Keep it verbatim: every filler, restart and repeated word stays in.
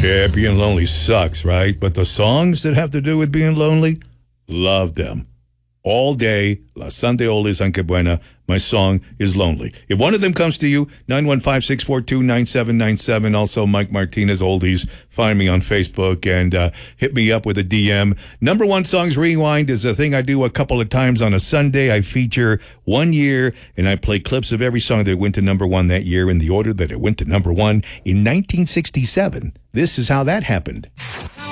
Yeah, being lonely sucks, right? But the songs that have to do with being lonely, love them. All day, La Sunday Oldies, aunque buena, my song is Lonely. If one of them comes to you, nine one five, six four two, nine seven nine seven. Also, Mike Martinez Oldies. Find me on Facebook and uh, hit me up with a D M. Number One Songs Rewind is a thing I do a couple of times on a Sunday. I feature one year, and I play clips of every song that went to number one that year in the order that it went to number one in nineteen sixty-seven. This is how that happened.